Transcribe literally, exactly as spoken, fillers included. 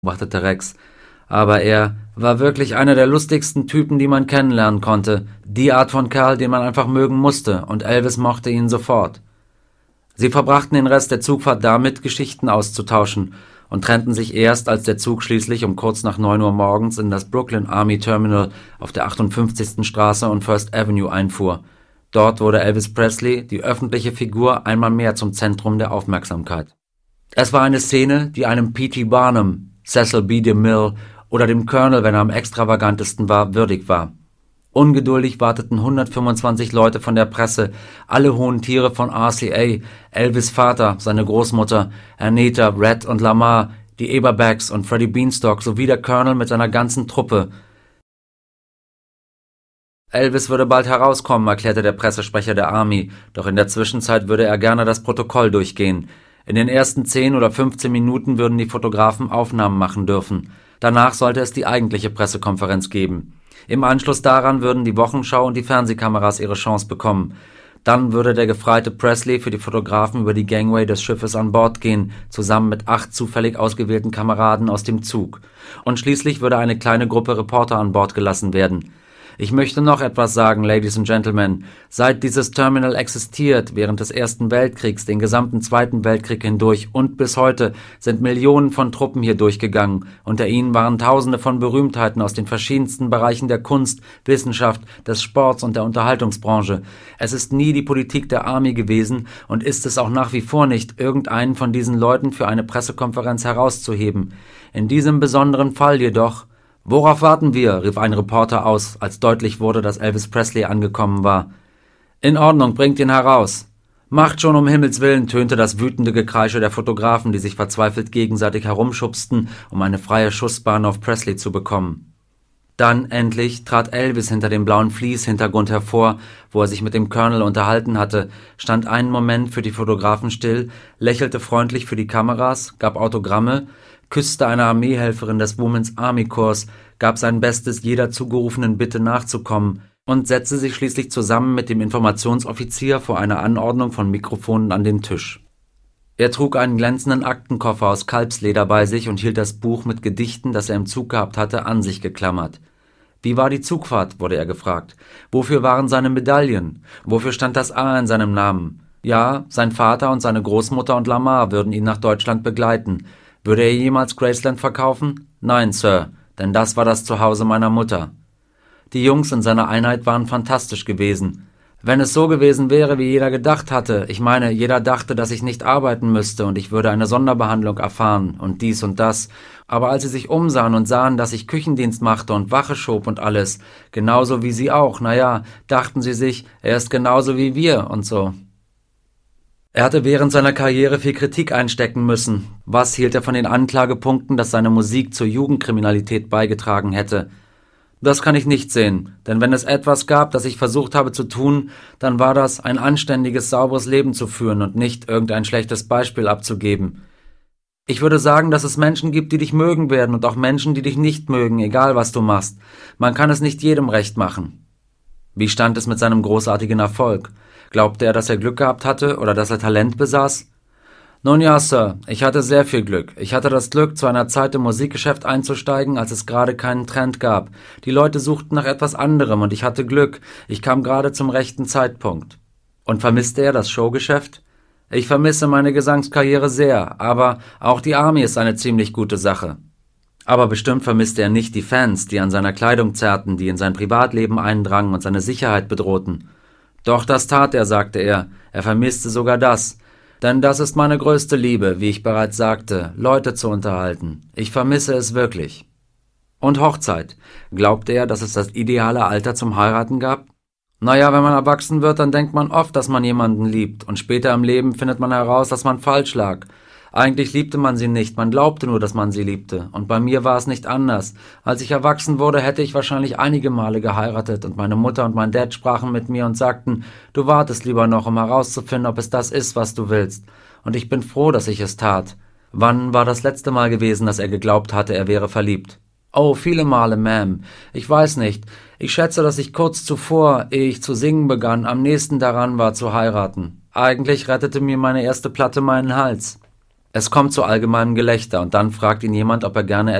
beobachtete Rex. Aber er war wirklich einer der lustigsten Typen, die man kennenlernen konnte. Die Art von Kerl, den man einfach mögen musste, und Elvis mochte ihn sofort. Sie verbrachten den Rest der Zugfahrt damit, Geschichten auszutauschen und trennten sich erst, als der Zug schließlich um kurz nach neun Uhr morgens in das Brooklyn Army Terminal auf der achtundfünfzigsten Straße und First Avenue einfuhr. Dort wurde Elvis Presley, die öffentliche Figur, einmal mehr zum Zentrum der Aufmerksamkeit. Es war eine Szene, die einem P T Barnum, Cecil B. DeMille oder dem Colonel, wenn er am extravagantesten war, würdig war. Ungeduldig warteten hundertfünfundzwanzig Leute von der Presse, alle hohen Tiere von R C A, Elvis' Vater, seine Großmutter, Anita, Red und Lamar, die Eberbacks und Freddie Beanstalk sowie der Colonel mit seiner ganzen Truppe. Elvis würde bald herauskommen, erklärte der Pressesprecher der Army, doch in der Zwischenzeit würde er gerne das Protokoll durchgehen. In den ersten zehn oder fünfzehn Minuten würden die Fotografen Aufnahmen machen dürfen. Danach sollte es die eigentliche Pressekonferenz geben. Im Anschluss daran würden die Wochenschau und die Fernsehkameras ihre Chance bekommen. Dann würde der gefreite Presley für die Fotografen über die Gangway des Schiffes an Bord gehen, zusammen mit acht zufällig ausgewählten Kameraden aus dem Zug. Und schließlich würde eine kleine Gruppe Reporter an Bord gelassen werden. Ich möchte noch etwas sagen, Ladies and Gentlemen. Seit dieses Terminal existiert, während des Ersten Weltkriegs, den gesamten Zweiten Weltkrieg hindurch und bis heute, sind Millionen von Truppen hier durchgegangen. Unter ihnen waren Tausende von Berühmtheiten aus den verschiedensten Bereichen der Kunst, Wissenschaft, des Sports und der Unterhaltungsbranche. Es ist nie die Politik der Army gewesen und ist es auch nach wie vor nicht, irgendeinen von diesen Leuten für eine Pressekonferenz herauszuheben. In diesem besonderen Fall jedoch... »Worauf warten wir?« rief ein Reporter aus, als deutlich wurde, dass Elvis Presley angekommen war. »In Ordnung, bringt ihn heraus.« »Macht schon, um Himmels Willen«, tönte das wütende Gekreische der Fotografen, die sich verzweifelt gegenseitig herumschubsten, um eine freie Schussbahn auf Presley zu bekommen. Dann endlich trat Elvis hinter dem blauen Vlies-Hintergrund hervor, wo er sich mit dem Colonel unterhalten hatte, stand einen Moment für die Fotografen still, lächelte freundlich für die Kameras, gab Autogramme, küsste eine Armeehelferin des Women's Army Corps, gab sein Bestes, jeder zugerufenen Bitte nachzukommen und setzte sich schließlich zusammen mit dem Informationsoffizier vor einer Anordnung von Mikrofonen an den Tisch. Er trug einen glänzenden Aktenkoffer aus Kalbsleder bei sich und hielt das Buch mit Gedichten, das er im Zug gehabt hatte, an sich geklammert. Wie war die Zugfahrt, wurde er gefragt. Wofür waren seine Medaillen? Wofür stand das A in seinem Namen? Ja, sein Vater und seine Großmutter und Lamar würden ihn nach Deutschland begleiten. Würde er jemals Graceland verkaufen? Nein, Sir, denn das war das Zuhause meiner Mutter. Die Jungs in seiner Einheit waren fantastisch gewesen. Wenn es so gewesen wäre, wie jeder gedacht hatte, ich meine, jeder dachte, dass ich nicht arbeiten müsste und ich würde eine Sonderbehandlung erfahren und dies und das, aber als sie sich umsahen und sahen, dass ich Küchendienst machte und Wache schob und alles, genauso wie sie auch, naja, dachten sie sich, er ist genauso wie wir und so. Er hatte während seiner Karriere viel Kritik einstecken müssen. Was hielt er von den Anklagepunkten, dass seine Musik zur Jugendkriminalität beigetragen hätte? Das kann ich nicht sehen, denn wenn es etwas gab, das ich versucht habe zu tun, dann war das, ein anständiges, sauberes Leben zu führen und nicht irgendein schlechtes Beispiel abzugeben. Ich würde sagen, dass es Menschen gibt, die dich mögen werden und auch Menschen, die dich nicht mögen, egal was du machst. Man kann es nicht jedem recht machen. Wie stand es mit seinem großartigen Erfolg? Glaubte er, dass er Glück gehabt hatte oder dass er Talent besaß? Nun ja, Sir, ich hatte sehr viel Glück. Ich hatte das Glück, zu einer Zeit im Musikgeschäft einzusteigen, als es gerade keinen Trend gab. Die Leute suchten nach etwas anderem und ich hatte Glück. Ich kam gerade zum rechten Zeitpunkt. Und vermisste er das Showgeschäft? Ich vermisse meine Gesangskarriere sehr, aber auch die Army ist eine ziemlich gute Sache. Aber bestimmt vermisste er nicht die Fans, die an seiner Kleidung zerrten, die in sein Privatleben eindrangen und seine Sicherheit bedrohten. Doch das tat er, sagte er. Er vermisste sogar das. Denn das ist meine größte Liebe, wie ich bereits sagte, Leute zu unterhalten. Ich vermisse es wirklich. Und Hochzeit. Glaubte er, dass es das ideale Alter zum Heiraten gab? Naja, wenn man erwachsen wird, dann denkt man oft, dass man jemanden liebt. Und später im Leben findet man heraus, dass man falsch lag. Eigentlich liebte man sie nicht, man glaubte nur, dass man sie liebte. Und bei mir war es nicht anders. Als ich erwachsen wurde, hätte ich wahrscheinlich einige Male geheiratet und meine Mutter und mein Dad sprachen mit mir und sagten, du wartest lieber noch, um herauszufinden, ob es das ist, was du willst. Und ich bin froh, dass ich es tat. Wann war das letzte Mal gewesen, dass er geglaubt hatte, er wäre verliebt? Oh, viele Male, Ma'am. Ich weiß nicht. Ich schätze, dass ich kurz zuvor, ehe ich zu singen begann, am nächsten daran war zu heiraten. Eigentlich rettete mir meine erste Platte meinen Hals. Es kommt zu allgemeinem Gelächter und dann fragt ihn jemand, ob er gerne